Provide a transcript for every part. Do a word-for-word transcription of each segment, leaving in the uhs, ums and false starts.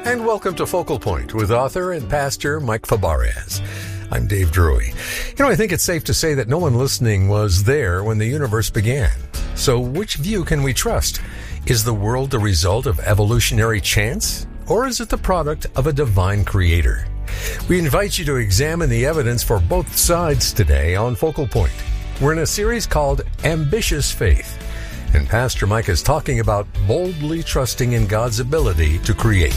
and welcome to Focal Point with author and pastor Mike Fabarez. I'm Dave Drury. You know, I think it's safe to say that no one listening was there when the universe began. So which view can we trust? Is the world the result of evolutionary chance, or is it the product of a divine creator? We invite you to examine the evidence for both sides today on Focal Point. We're in a series called Ambitious Faith, and Pastor Mike is talking about boldly trusting in God's ability to create.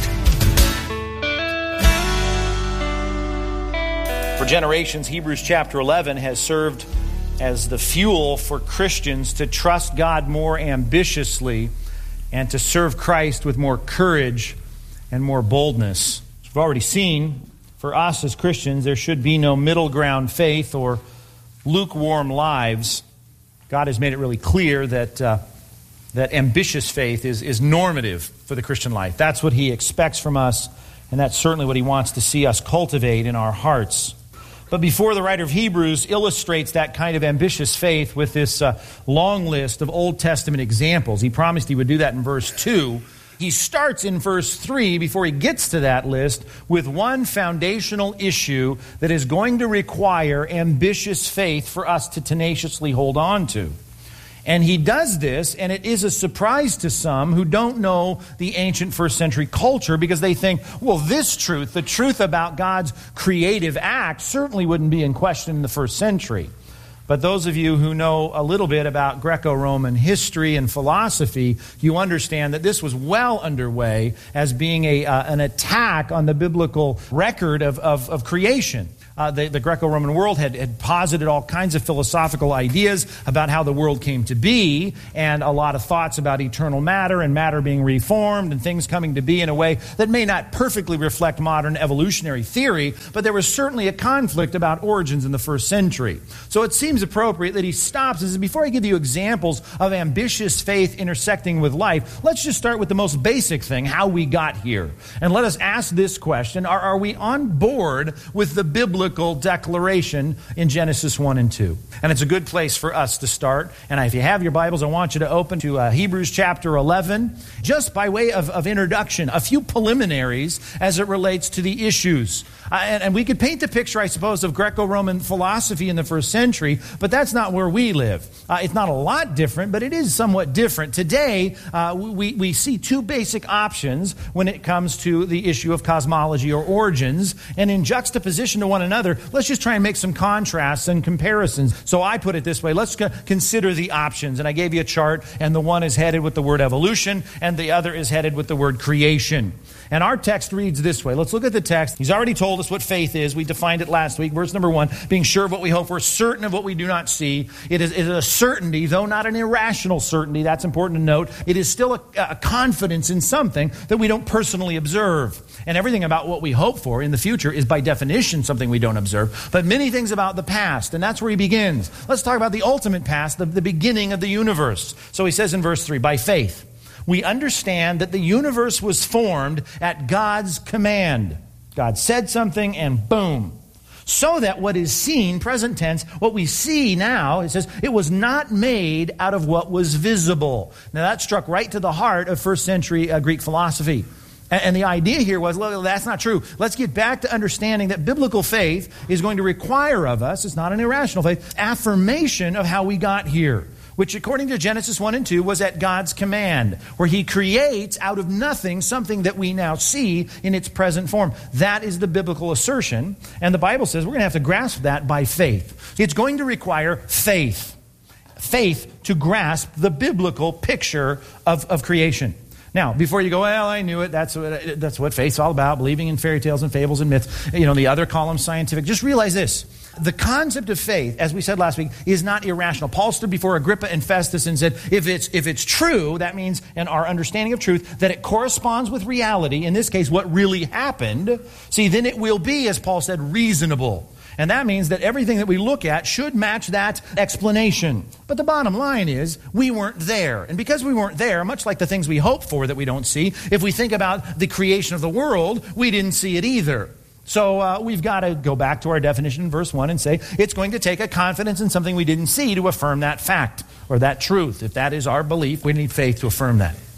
For generations, Hebrews chapter eleven has served as the fuel for Christians to trust God more ambitiously and to serve Christ with more courage and more boldness. As we've already seen, for us as Christians, there should be no middle ground faith or lukewarm lives. God has made it really clear that uh, that ambitious faith is, is normative for the Christian life. That's what He expects from us, and that's certainly what He wants to see us cultivate in our hearts. But before the writer of Hebrews illustrates that kind of ambitious faith with this uh, long list of Old Testament examples, he promised he would do that in verse two. He starts in verse three, before he gets to that list, with one foundational issue that is going to require ambitious faith for us to tenaciously hold on to. And he does this, and it is a surprise to some who don't know the ancient first century culture, because they think, well, this truth, the truth about God's creative act, certainly wouldn't be in question in the first century. But those of you who know a little bit about Greco-Roman history and philosophy, you understand that this was well underway as being a uh, an attack on the biblical record of, of, of creation. Uh, the, the Greco-Roman world had, had posited all kinds of philosophical ideas about how the world came to be, and a lot of thoughts about eternal matter and matter being reformed and things coming to be in a way that may not perfectly reflect modern evolutionary theory, but there was certainly a conflict about origins in the first century. So it seems appropriate that he stops and says, before I give you examples of ambitious faith intersecting with life, let's just start with the most basic thing, how we got here. And let us ask this question: Are, are we on board with the biblical declaration in Genesis one and two? And it's a good place for us to start. And if you have your Bibles, I want you to open to uh, Hebrews chapter eleven. Just by way of, of introduction, a few preliminaries as it relates to the issues. Uh, and, and we could paint the picture, I suppose, of Greco-Roman philosophy in the first century, but that's not where we live. Uh, it's not a lot different, but it is somewhat different. Today, uh, we, we see two basic options when it comes to the issue of cosmology or origins, and in juxtaposition to one another, let's just try and make some contrasts and comparisons. So I put it this way: let's consider the options. And I gave you a chart, and the one is headed with the word evolution, and the other is headed with the word creation. And our text reads this way. Let's look at the text. He's already told us what faith is. We defined it last week. Verse number one, being sure of what we hope for, certain of what we do not see. It is, it is a certainty, though not an irrational certainty. That's important to note. It is still a, a confidence in something that we don't personally observe. And everything about what we hope for in the future is by definition something we don't observe. But many things about the past, and that's where he begins. Let's talk about the ultimate past, the, the beginning of the universe. So he says in verse three, by faith, we understand that the universe was formed at God's command. God said something and boom. So that what is seen, present tense, what we see now, it says, it was not made out of what was visible. Now that struck right to the heart of first century uh, Greek philosophy. And, and the idea here was, look, that's not true. Let's get back to understanding that biblical faith is going to require of us, it's not an irrational faith, affirmation of how we got here, which according to Genesis one and two was at God's command, where He creates out of nothing something that we now see in its present form. That is the biblical assertion, and the Bible says we're going to have to grasp that by faith. It's going to require faith. Faith to grasp the biblical picture of, of creation. Now, before you go, well, I knew it, that's what, that's what faith's all about, believing in fairy tales and fables and myths, you know, the other column scientific. Just realize this. The concept of faith, as we said last week, is not irrational. Paul stood before Agrippa and Festus and said, if it's if it's true, that means, in our understanding of truth, that it corresponds with reality, in this case, what really happened, see, then it will be, as Paul said, reasonable. And that means that everything that we look at should match that explanation. But the bottom line is, we weren't there. And because we weren't there, much like the things we hope for that we don't see, if we think about the creation of the world, we didn't see it either. So uh, we've got to go back to our definition in verse one and say it's going to take a confidence in something we didn't see to affirm that fact or that truth. If that is our belief, we need faith to affirm that.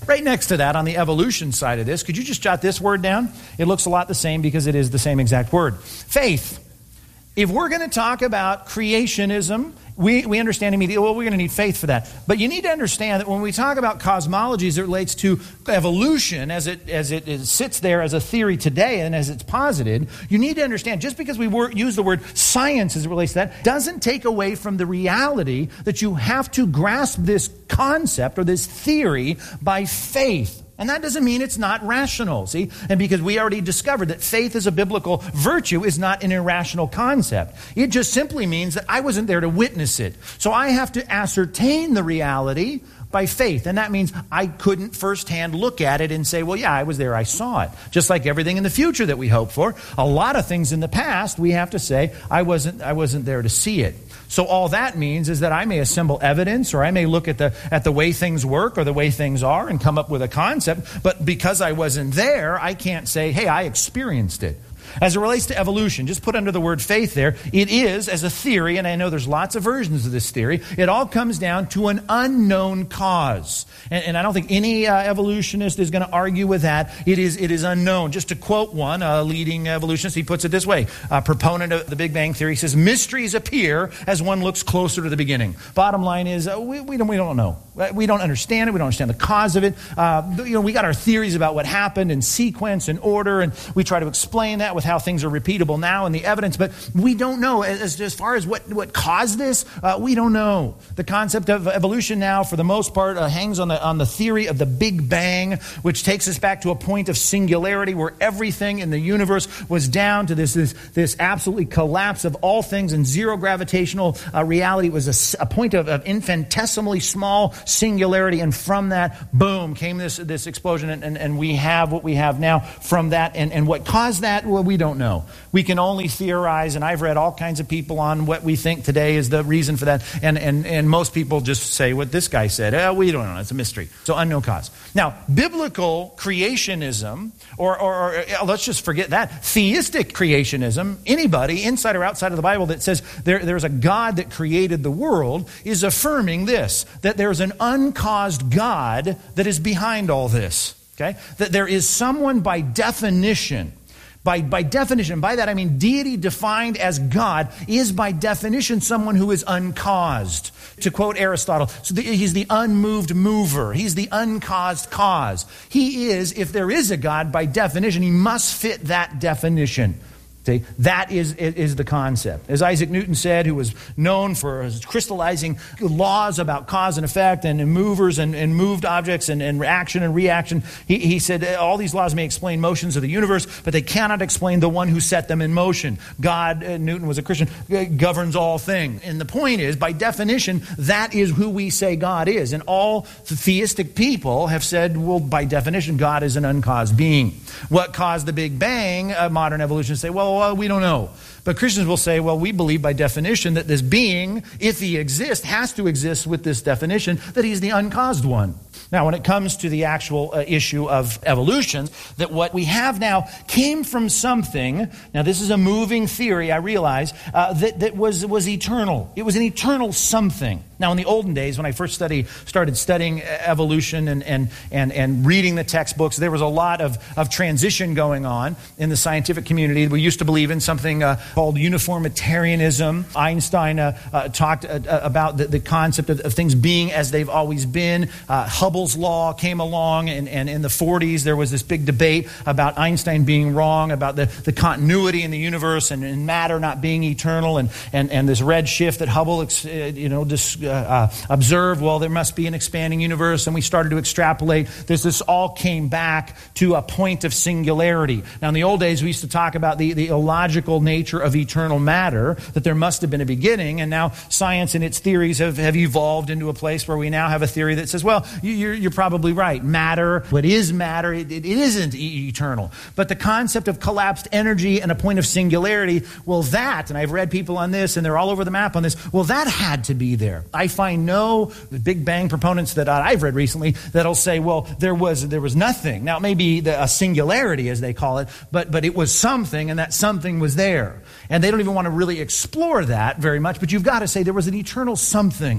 Right next to that, on the evolution side of this, could you just jot this word down? It looks a lot the same because it is the same exact word. Faith. If we're going to talk about creationism, we, we understand immediately, well, we're going to need faith for that. But you need to understand that when we talk about cosmology as it relates to evolution, as it as it, it sits there as a theory today and as it's posited, you need to understand, just because we wor- use the word science as it relates to that, doesn't take away from the reality that you have to grasp this concept or this theory by faith. And that doesn't mean it's not rational, see? And because we already discovered that faith as a biblical virtue is not an irrational concept. It just simply means that I wasn't there to witness it. So I have to ascertain the reality by faith. And that means I couldn't firsthand look at it and say, well, yeah, I was there, I saw it. Just like everything in the future that we hope for. A lot of things in the past, we have to say, I wasn't, I wasn't there to see it. So all that means is that I may assemble evidence, or I may look at the at the way things work or the way things are and come up with a concept, but because I wasn't there, I can't say, hey, I experienced it. As it relates to evolution, just put under the word faith there, it is, as a theory, and I know there's lots of versions of this theory, it all comes down to an unknown cause. And, and I don't think any uh, evolutionist is going to argue with that. It is it is unknown. Just to quote one, a leading evolutionist, he puts it this way. A proponent of the Big Bang Theory says, mysteries appear as one looks closer to the beginning. Bottom line is, uh, we, we, don't, we don't know. We don't understand it. We don't understand the cause of it. Uh, you know, we got our theories about what happened in sequence and order, and we try to explain that with how things are repeatable now and the evidence, but we don't know. As, as far as what, what caused this, uh, we don't know. The concept of evolution now, for the most part, uh, hangs on the on the theory of the Big Bang, which takes us back to a point of singularity where everything in the universe was down to this this, this absolutely collapse of all things, and zero gravitational uh, reality was a, a point of, of infinitesimally small singularity, and from that, boom, came this this explosion, and, and, and we have what we have now from that. And, and what caused that, well, we don't know. We can only theorize, and I've read all kinds of people on what we think today is the reason for that, and and, and most people just say what this guy said. Oh, we don't know. It's a mystery. So unknown cause. Now, biblical creationism, or, or, or let's just forget that, theistic creationism, anybody inside or outside of the Bible that says there, there's a God that created the world is affirming this, that there's an uncaused God that is behind all this. Okay? That there is someone by definition, By, by definition, by that I mean deity defined as God is by definition someone who is uncaused. To quote Aristotle, so the, he's the unmoved mover. He's the uncaused cause. He is, if there is a God, by definition, he must fit that definition. See, that is, is the concept. As Isaac Newton said, who was known for crystallizing laws about cause and effect and movers and, and moved objects and, and action and reaction, he, he said all these laws may explain motions of the universe, but they cannot explain the one who set them in motion. God, uh, Newton was a Christian, uh, governs all things. And the point is, by definition, that is who we say God is. And all theistic people have said, well, by definition, God is an uncaused being. What caused the Big Bang? Uh, modern evolutionists say, well, Well, we don't know. But Christians will say, well, we believe by definition that this being, if he exists, has to exist with this definition, that he's the uncaused one. Now, when it comes to the actual uh, issue of evolution, that what we have now came from something, now this is a moving theory, I realize, uh, that, that was, was eternal. It was an eternal something. Now, in the olden days, when I first studied, started studying evolution and, and, and, and reading the textbooks, there was a lot of, of transition going on in the scientific community. We used to believe in something uh, called uniformitarianism. Einstein uh, uh, talked uh, about the, the concept of, of things being as they've always been. Uh, Hubble's law came along, and, and in the forties, there was this big debate about Einstein being wrong, about the, the continuity in the universe and, and matter not being eternal, and, and, and this red shift that Hubble uh, you know, dis, uh, uh, observed. Well, there must be an expanding universe, and we started to extrapolate. This, this all came back to a point of singularity. Now, in the old days, we used to talk about the, the illogical nature of eternal matter, that there must have been a beginning, and now science and its theories have, have evolved into a place where we now have a theory that says, well, you're, you're probably right. Matter, what is matter, it, it isn't e- eternal. But the concept of collapsed energy and a point of singularity, well, that, and I've read people on this, and they're all over the map on this, well, that had to be there. I find no Big Bang proponents that I've read recently that'll say, well, there was there was nothing. Now, it may be the, a singularity, as they call it, but, but it was something, and that something was there. And they don't even want to really explore that very much, but you've got to say there was an eternal something.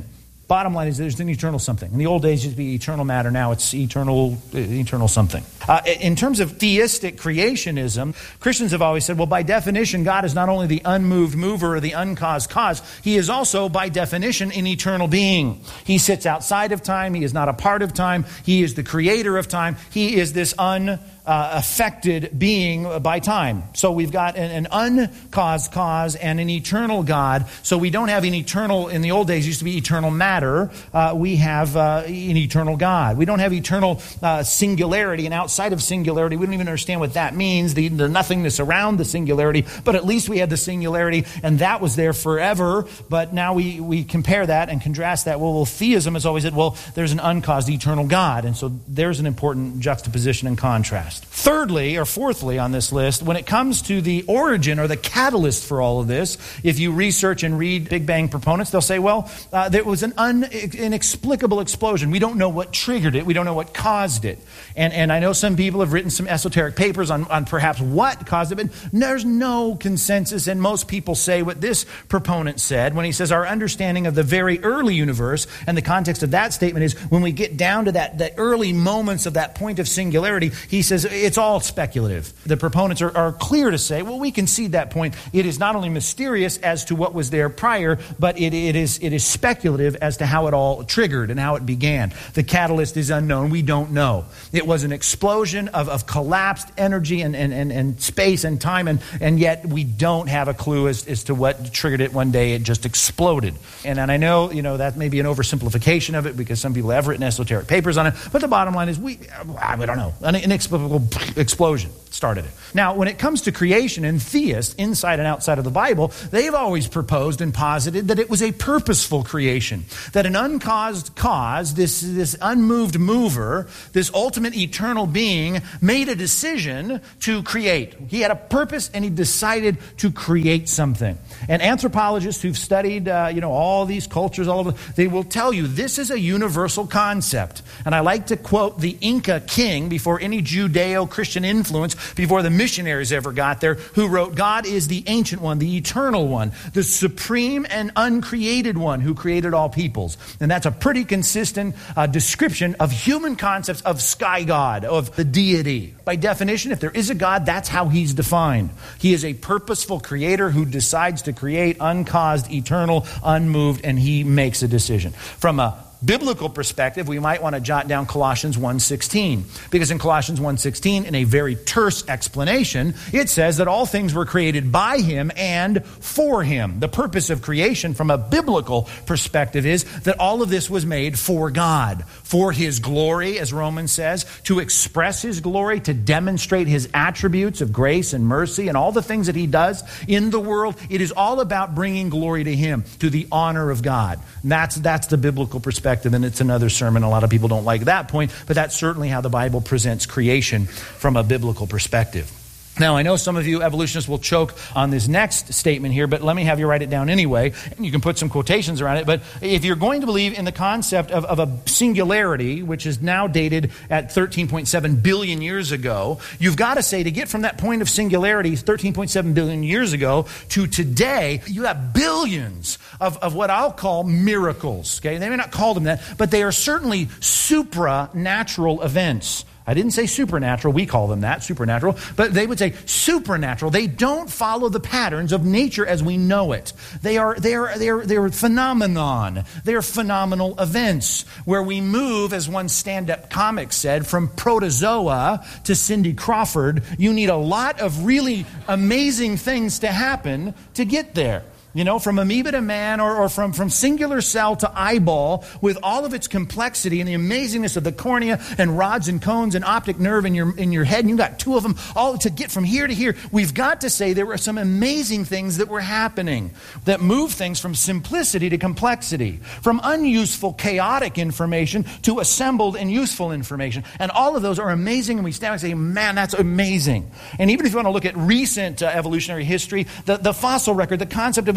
Bottom line is there's an eternal something. In the old days, it used to be eternal matter. Now it's eternal, eternal something. Uh, in terms of theistic creationism, Christians have always said, well, by definition, God is not only the unmoved mover or the uncaused cause, he is also, by definition, an eternal being. He sits outside of time. He is not a part of time. He is the creator of time. He is this un... Uh, affected being by time. So we've got an, an uncaused cause and an eternal God. So we don't have an eternal, in the old days, it used to be eternal matter. Uh, we have uh, an eternal God. We don't have eternal uh, singularity, and outside of singularity, we don't even understand what that means, the, the nothingness around the singularity, but at least we had the singularity, and that was there forever. But now we, we compare that and contrast that. Well, well, theism has always said, well, there's an uncaused eternal God, and so there's an important juxtaposition and contrast. Thirdly, or fourthly on this list, when it comes to the origin or the catalyst for all of this, if you research and read Big Bang proponents, they'll say, well, uh, there was an un- inexplicable explosion. We don't know what triggered it. We don't know what caused it. And, and I know some people have written some esoteric papers on, on perhaps what caused it, but there's no consensus, and most people say what this proponent said when he says our understanding of the very early universe, and the context of that statement is when we get down to that, that early moments of that point of singularity, he says it's all speculative. The proponents are, are clear to say, well, we concede that point. It is not only mysterious as to what was there prior, but it, it is it is speculative as to how it all triggered and how it began. The catalyst is unknown. We don't know. It was an explosion of, of collapsed energy and, and, and, and space and time, and, and yet we don't have a clue as, as to what triggered it. One day it just exploded. And, and I know, you know, that may be an oversimplification of it because some people have written esoteric papers on it, but the bottom line is we, I don't know, an inexplicable explosion started it. Now, when it comes to creation and theists, inside and outside of the Bible, they've always proposed and posited that it was a purposeful creation, that an uncaused cause, this, this unmoved mover, this ultimate eternal being, made a decision to create. He had a purpose and he decided to create something. And anthropologists who've studied, uh, you know, all these cultures, all of them, they will tell you this is a universal concept. And I like to quote the Inca king before any Judeo-Christian influence, before the missionaries ever got there, who wrote, God is the ancient one, the eternal one, the supreme and uncreated one who created all peoples. And that's a pretty consistent uh, description of human concepts of sky God, of the deity. By definition, if there is a God, that's how he's defined. He is a purposeful creator who decides to create uncaused, eternal, unmoved, and he makes a decision. From a biblical perspective, we might want to jot down Colossians one sixteen, because in Colossians one sixteen, in a very terse explanation, it says that all things were created by him and for him. The purpose of creation from a biblical perspective is that all of this was made for God, for his glory, as Romans says, to express his glory, to demonstrate his attributes of grace and mercy and all the things that he does in the world. It is all about bringing glory to him, to the honor of God. And that's, that's the biblical perspective. And it's another sermon. A lot of people don't like that point, but that's certainly how the Bible presents creation from a biblical perspective. Now, I know some of you evolutionists will choke on this next statement here, but let me have you write it down anyway. You can put some quotations around it. But if you're going to believe in the concept of, of a singularity, which is now dated at thirteen point seven billion years ago, you've got to say to get from that point of singularity, thirteen point seven billion years ago, to today, you have billions of, of what I'll call miracles. Okay, they may not call them that, but they are certainly supranatural events. I didn't say supernatural. We call them that, supernatural. But they would say supernatural. They don't follow the patterns of nature as we know it. They are, they are, they are, they are phenomenon. They are phenomenal events where we move, as one stand-up comic said, from protozoa to Cindy Crawford. You need a lot of really amazing things to happen to get there. You know, from amoeba to man, or, or from, from singular cell to eyeball, with all of its complexity and the amazingness of the cornea and rods and cones and optic nerve in your in your head, and you got two of them, all to get from here to here. We've got to say there were some amazing things that were happening that move things from simplicity to complexity, from unuseful, chaotic information to assembled and useful information. And all of those are amazing, and we stand and say, man, that's amazing. And even if you want to look at recent uh, evolutionary history, the, the fossil record, the concept of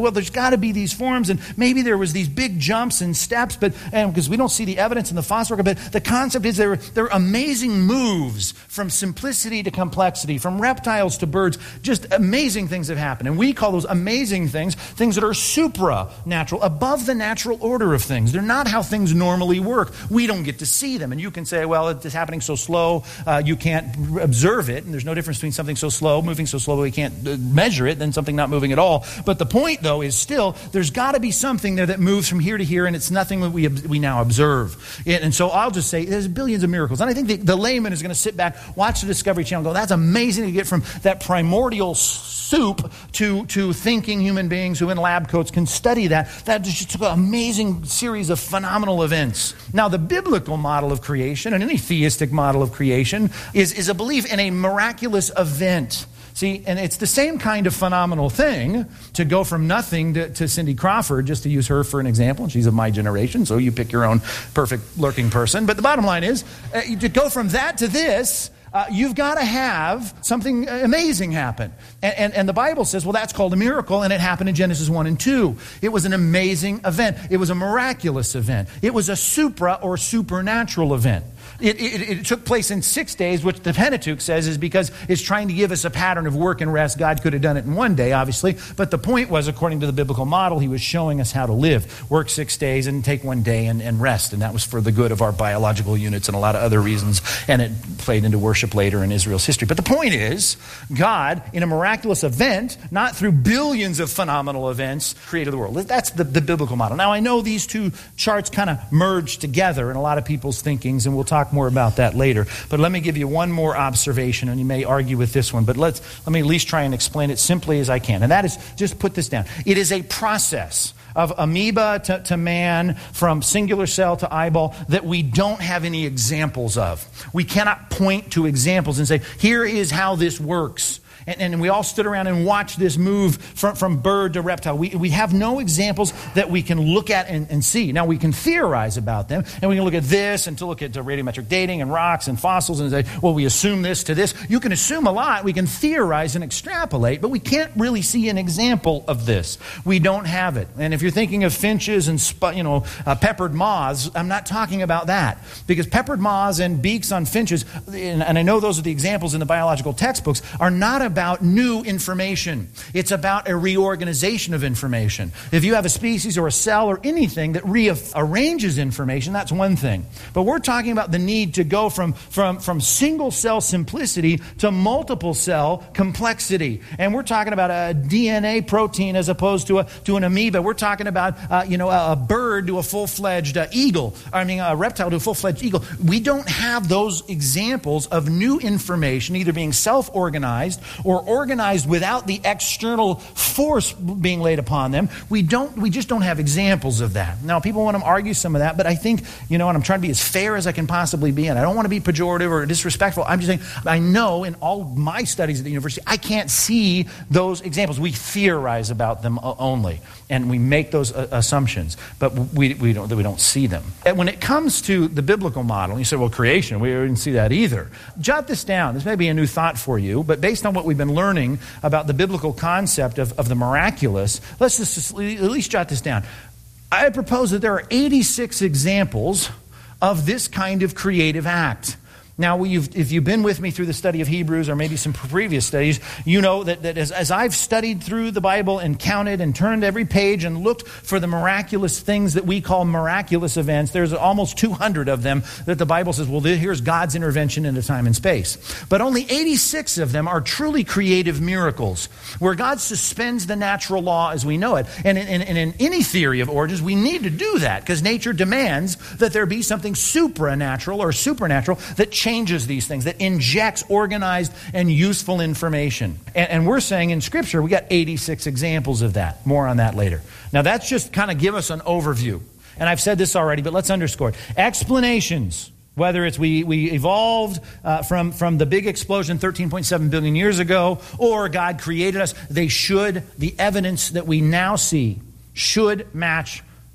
well, there's got to be these forms, and maybe there was these big jumps and steps, but and because we don't see the evidence in the fossil record, but the concept is there, there are amazing moves from simplicity to complexity, from reptiles to birds. Just amazing things have happened. And we call those amazing things, things that are supranatural, above the natural order of things. They're not how things normally work. We don't get to see them. And you can say, well, it's happening so slow, uh, you can't observe it, and there's no difference between something so slow, moving so slow we can't measure it, than something not moving at all. But the point, though, is still, there's got to be something there that moves from here to here, and it's nothing that we we now observe. And so I'll just say, there's billions of miracles. And I think the, the layman is going to sit back, watch the Discovery Channel, and go, that's amazing to get from that primordial soup to, to thinking human beings who in lab coats can study that. That just took an amazing series of phenomenal events. Now, the biblical model of creation, and any theistic model of creation, is, is a belief in a miraculous event. See, and it's the same kind of phenomenal thing to go from nothing to, to Cindy Crawford, just to use her for an example. And she's of my generation, so you pick your own perfect lurking person. But the bottom line is, uh, to go from that to this, uh, you've got to have something amazing happen. And, and, and the Bible says, well, that's called a miracle, and it happened in Genesis one and two. It was an amazing event. It was a miraculous event. It was a supra or supernatural event. It, it, it took place in six days, which the Pentateuch says is because it's trying to give us a pattern of work and rest. God could have done it in one day, obviously. But the point was, according to the biblical model, he was showing us how to live. Work six days and take one day and, and rest. And that was for the good of our biological units and a lot of other reasons. And it played into worship later in Israel's history. But the point is, God, in a miraculous event, not through billions of phenomenal events, created the world. That's the, the biblical model. Now, I know these two charts kind of merge together in a lot of people's thinkings, and we'll talk more about that later. But let me give you one more observation, and you may argue with this one, but let's let me at least try and explain it simply as I can. And that is, just put this down. It is a process of amoeba to, to man, from singular cell to eyeball, that we don't have any examples of. We cannot point to examples and say, here is how this works. And, and we all stood around and watched this move from, from bird to reptile. We, we have no examples that we can look at and, and see. Now, we can theorize about them, and we can look at this and to look at the radiometric dating and rocks and fossils and say, well, we assume this to this. You can assume a lot. We can theorize and extrapolate, but we can't really see an example of this. We don't have it. And if you're thinking of finches and sp- you know uh, peppered moths, I'm not talking about that. Because peppered moths and beaks on finches, and, and I know those are the examples in the biological textbooks, are not about about new information. It's about a reorganization of information. If you have a species or a cell or anything that rearranges information, that's one thing. But we're talking about the need to go from, from, from single cell simplicity to multiple cell complexity. And we're talking about a D N A protein as opposed to a to an amoeba. We're talking about uh, you know a, a bird to a full-fledged uh, eagle. I mean a reptile to a full-fledged eagle. We don't have those examples of new information either being self-organized or organized without the external force being laid upon them. We don't. We just don't have examples of that. Now, people want to argue some of that, but I think, you know, and I'm trying to be as fair as I can possibly be, and I don't want to be pejorative or disrespectful. I'm just saying, I know in all my studies at the university, I can't see those examples. We theorize about them only, and we make those uh, assumptions, but we we don't we don't see them. And when it comes to the biblical model, you say, well, creation, we didn't see that either. Jot this down. This may be a new thought for you, but based on what we've been learning about the biblical concept of, of the miraculous, let's just at least jot this down. I propose that there are eighty-six examples of this kind of creative act. Now, you've, if you've been with me through the study of Hebrews or maybe some previous studies, you know that, that as, as I've studied through the Bible and counted and turned every page and looked for the miraculous things that we call miraculous events, there's almost two hundred of them that the Bible says, well, here's God's intervention into time and space. But only eighty-six of them are truly creative miracles, where God suspends the natural law as we know it. And in, in, in any theory of origins, we need to do that because nature demands that there be something supranatural or supernatural that changes these things, that injects organized and useful information. And, and we're saying in Scripture, we got eighty-six examples of that. More on that later. Now, that's just kind of give us an overview. And I've said this already, but let's underscore it. Explanations, whether it's we, we evolved uh, from, from the big explosion thirteen point seven billion years ago, or God created us, they should, the evidence that we now see should match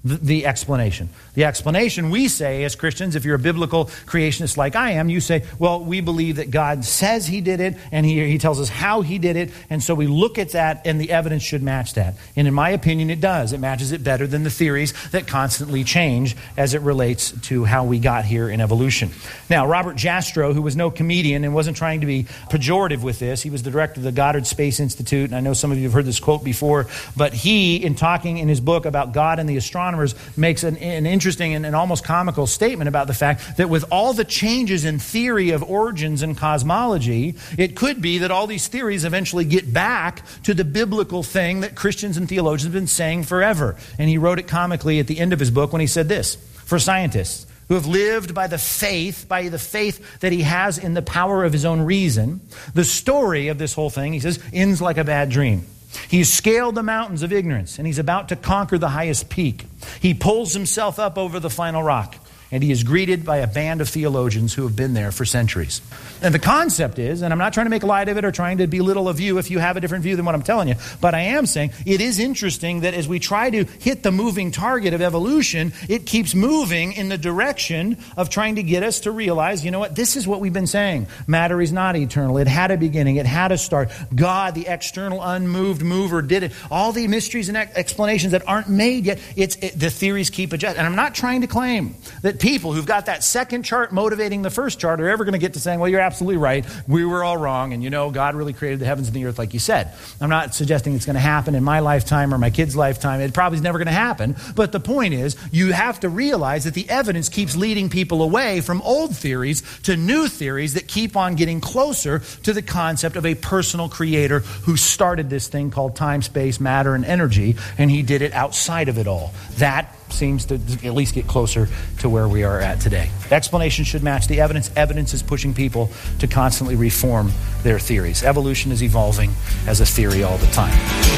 the, the explanation. The explanation, we say as Christians, if you're a biblical creationist like I am, you say, well, we believe that God says he did it, and he, he tells us how he did it, and so we look at that, and the evidence should match that. And in my opinion, it does. It matches it better than the theories that constantly change as it relates to how we got here in evolution. Now, Robert Jastrow, who was no comedian and wasn't trying to be pejorative with this, he was the director of the Goddard Space Institute, and I know some of you have heard this quote before, but he, in talking in his book about God and the astronomers, makes an, an interesting and an almost comical statement about the fact that with all the changes in theory of origins and cosmology, it could be that all these theories eventually get back to the biblical thing that Christians and theologians have been saying forever. And he wrote it comically at the end of his book when he said this: for scientists who have lived by the faith, by the faith that he has in the power of his own reason, the story of this whole thing, he says, ends like a bad dream. He's scaled the mountains of ignorance, and he's about to conquer the highest peak. He pulls himself up over the final rock, and he is greeted by a band of theologians who have been there for centuries. And the concept is, and I'm not trying to make light of it or trying to belittle a view if you have a different view than what I'm telling you, but I am saying it is interesting that as we try to hit the moving target of evolution, it keeps moving in the direction of trying to get us to realize, you know what, this is what we've been saying. Matter is not eternal. It had a beginning. It had a start. God, the external unmoved mover, did it. All the mysteries and explanations that aren't made yet, it's it, the theories keep adjusting. And I'm not trying to claim that people who've got that second chart motivating the first chart are ever going to get to saying, well, you're absolutely right. We were all wrong. And you know, God really created the heavens and the earth like you said. I'm not suggesting it's going to happen in my lifetime or my kid's lifetime. It probably is never going to happen. But the point is, you have to realize that the evidence keeps leading people away from old theories to new theories that keep on getting closer to the concept of a personal creator who started this thing called time, space, matter, and energy, and he did it outside of it all. That seems to at least get closer to where we are at today. The explanation should match the evidence. Evidence is pushing people to constantly reform their theories. Evolution is evolving as a theory all the time.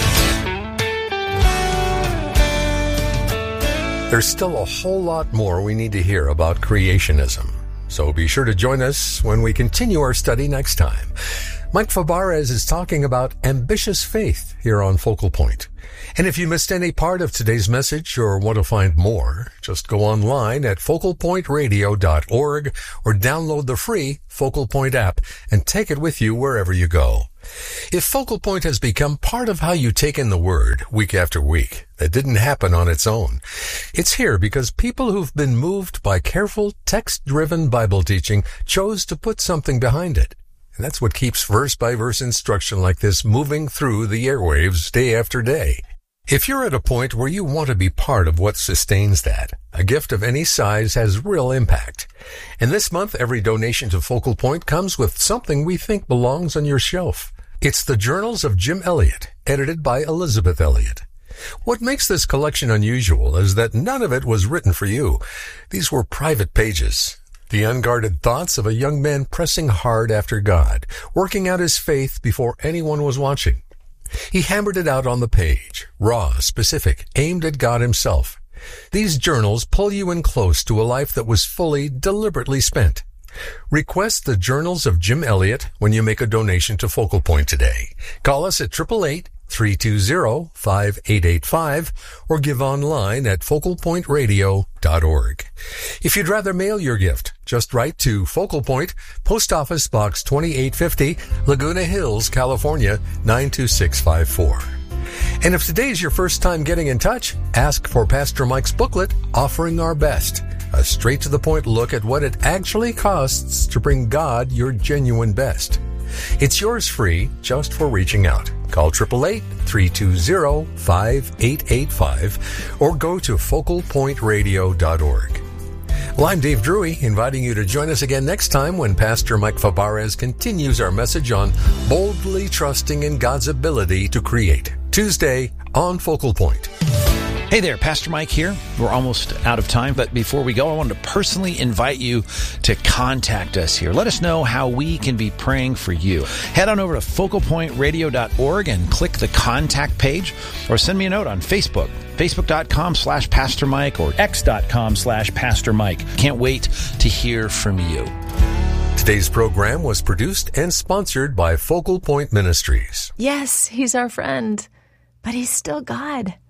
There's still a whole lot more we need to hear about creationism. So be sure to join us when we continue our study next time. Mike Fabarez is talking about ambitious faith here on Focal Point. And if you missed any part of today's message or want to find more, just go online at focal point radio dot org or download the free Focal Point app and take it with you wherever you go. If Focal Point has become part of how you take in the Word week after week, that didn't happen on its own. It's here because people who've been moved by careful, text-driven Bible teaching chose to put something behind it. And that's what keeps verse-by-verse instruction like this moving through the airwaves day after day. If you're at a point where you want to be part of what sustains that, a gift of any size has real impact. And this month, every donation to Focal Point comes with something we think belongs on your shelf. It's the Journals of Jim Elliot, edited by Elizabeth Elliot. What makes this collection unusual is that none of it was written for you. These were private pages. The unguarded thoughts of a young man pressing hard after God, working out his faith before anyone was watching. He hammered it out on the page, raw, specific, aimed at God himself. These journals pull you in close to a life that was fully, deliberately spent. Request the Journals of Jim Elliot when you make a donation to Focal Point today. Call us at eight eight eight, three two zero, five eight eight five or give online at focal point radio dot org. If you'd rather mail your gift, just write to Focal Point, Post Office Box twenty-eight fifty, Laguna Hills, California, nine two six five four. And if today's your first time getting in touch, ask for Pastor Mike's booklet, Offering Our Best, a straight-to-the-point look at what it actually costs to bring God your genuine best. It's yours free just for reaching out. Call eight eight eight, three two zero, five eight eight five or go to focal point radio dot org. Well, I'm Dave Drury, inviting you to join us again next time when Pastor Mike Fabarez continues our message on boldly trusting in God's ability to create. Tuesday on Focal Point. Hey there, Pastor Mike here. We're almost out of time, but before we go, I wanted to personally invite you to contact us here. Let us know how we can be praying for you. Head on over to focal point radio dot org and click the contact page, or send me a note on Facebook, facebook.com slash Pastor Mike or x.com slash Pastor Mike. Can't wait to hear from you. Today's program was produced and sponsored by Focal Point Ministries. Yes, he's our friend, but he's still God.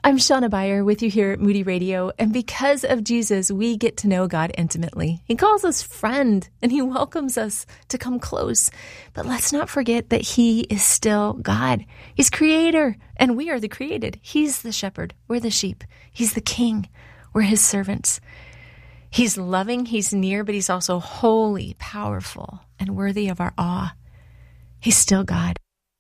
I'm Shauna Beyer with you here at Moody Radio, and because of Jesus, we get to know God intimately. He calls us friend, and He welcomes us to come close. But let's not forget that He is still God. He's Creator, and we are the created. He's the shepherd. We're the sheep. He's the King. We're His servants. He's loving, He's near, but He's also holy, powerful, and worthy of our awe. He's still God.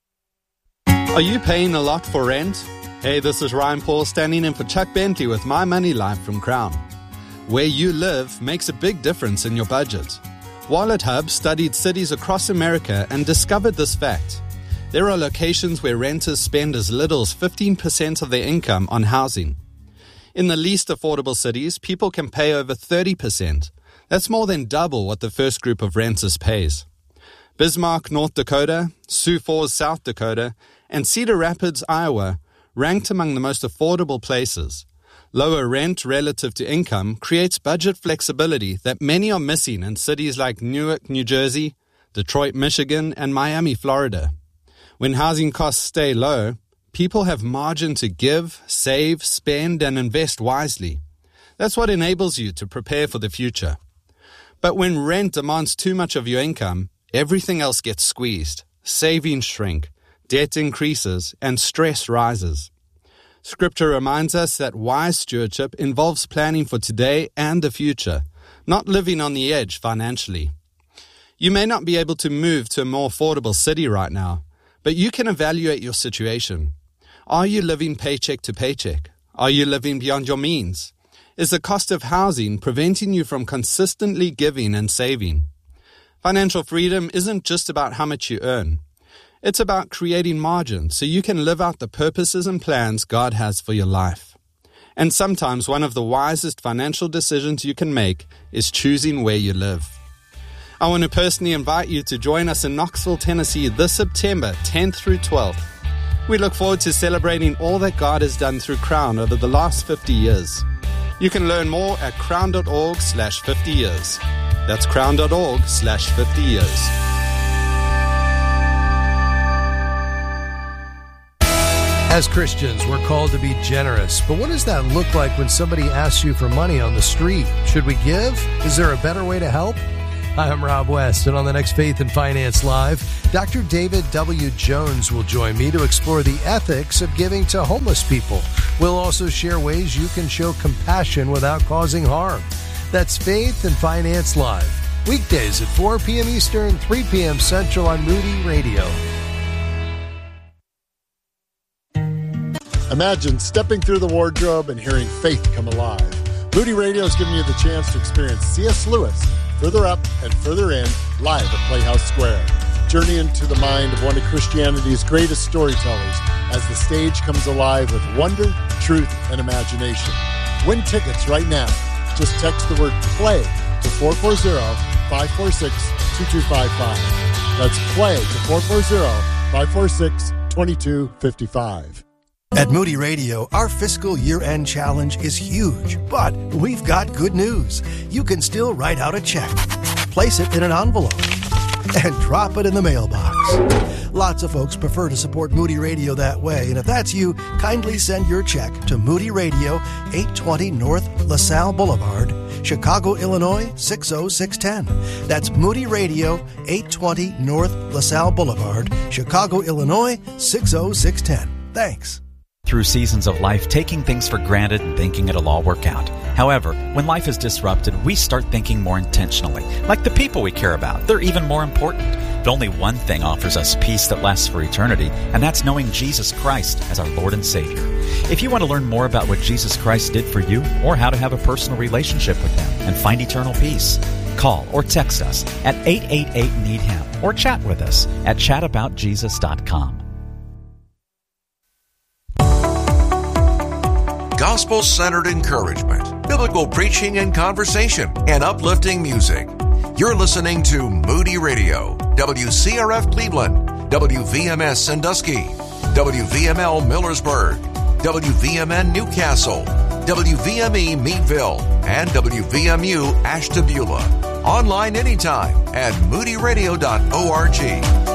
Are you paying a lot for rent? Hey, this is Ryan Paul standing in for Chuck Bentley with My Money Life from Crown. Where you live makes a big difference in your budget. Wallet Hub studied cities across America and discovered this fact. There are locations where renters spend as little as fifteen percent of their income on housing. In the least affordable cities, people can pay over thirty percent. That's more than double what the first group of renters pays. Bismarck, North Dakota, Sioux Falls, South Dakota, and Cedar Rapids, Iowa, ranked among the most affordable places. Lower rent relative to income creates budget flexibility that many are missing in cities like Newark, New Jersey, Detroit, Michigan, and Miami, Florida. When housing costs stay low, people have margin to give, save, spend, and invest wisely. That's what enables you to prepare for the future. But when rent demands too much of your income, everything else gets squeezed. Savings shrink, debt increases, and stress rises. Scripture reminds us that wise stewardship involves planning for today and the future, not living on the edge financially. You may not be able to move to a more affordable city right now, but you can evaluate your situation. Are you living paycheck to paycheck? Are you living beyond your means? Is the cost of housing preventing you from consistently giving and saving? Financial freedom isn't just about how much you earn. It's about creating margin so you can live out the purposes and plans God has for your life. And sometimes one of the wisest financial decisions you can make is choosing where you live. I want to personally invite you to join us in Knoxville, Tennessee this September tenth through twelfth. We look forward to celebrating all that God has done through Crown over the last fifty years. You can learn more at crown.org slash 50 years. That's crown.org slash 50 years. As Christians, we're called to be generous. But what does that look like when somebody asks you for money on the street? Should we give? Is there a better way to help? Hi, I'm Rob West, and on the next Faith and Finance Live, Doctor David W. Jones will join me to explore the ethics of giving to homeless people. We'll also share ways you can show compassion without causing harm. That's Faith and Finance Live, weekdays at four p.m. Eastern, three p.m. Central on Moody Radio. Imagine stepping through the wardrobe and hearing faith come alive. Moody Radio is giving you the chance to experience C S. Lewis, Further Up and Further In, live at Playhouse Square. Journey into the mind of one of Christianity's greatest storytellers as the stage comes alive with wonder, truth, and imagination. Win tickets right now. Just text the word PLAY to four four zero, five four six, two two five five. That's PLAY to four four zero, five four six, two two five five. At Moody Radio, our fiscal year-end challenge is huge, but we've got good news. You can still write out a check, place it in an envelope, and drop it in the mailbox. Lots of folks prefer to support Moody Radio that way, and if that's you, kindly send your check to Moody Radio, eight twenty North LaSalle Boulevard, Chicago, Illinois, six oh six one oh. That's Moody Radio, eight twenty North LaSalle Boulevard, Chicago, Illinois, six oh six one oh. Thanks. Through seasons of life, taking things for granted and thinking it'll all work out. However, when life is disrupted, we start thinking more intentionally. Like the people we care about, they're even more important. But only one thing offers us peace that lasts for eternity, and that's knowing Jesus Christ as our Lord and Savior. If you want to learn more about what Jesus Christ did for you, or how to have a personal relationship with Him and find eternal peace, call or text us at eight eight eight, need him, or chat with us at chat about jesus dot com. Gospel-centered encouragement, biblical preaching and conversation, and uplifting music. You're listening to Moody Radio, W C R F Cleveland, W V M S Sandusky, W V M L Millersburg, W V M N Newcastle, W V M E Meadville, and W V M U Ashtabula. Online anytime at moody radio dot org.